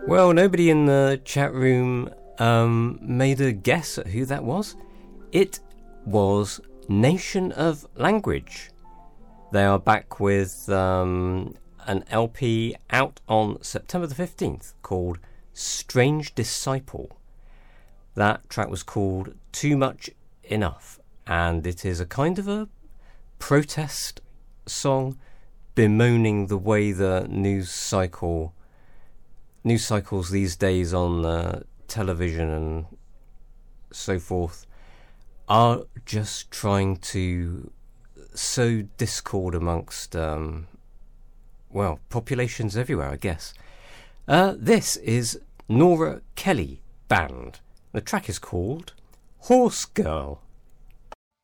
Well, nobody in the chat room made a guess at who that was. It was Nation of Language. They are back with an LP out on September the 15th called Strange Disciple. That track was called Too Much Enough, and it is a kind of a protest song bemoaning the way the news cycles these days on television and so forth are just trying to sow discord amongst populations everywhere, I guess. This is Nora Kelly Band. The track is called Horse Girl.